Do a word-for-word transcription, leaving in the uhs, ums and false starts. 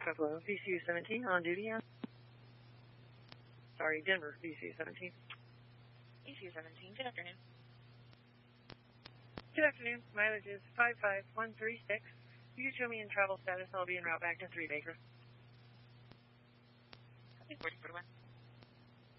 Buffalo, V C U seventeen, on duty. On. Sorry, Denver, V C U seventeen. V C U seventeen, good afternoon. Good afternoon. Mileage is five five one three six. You show me in travel status. I'll be en route back to three Baker. forty-four to one.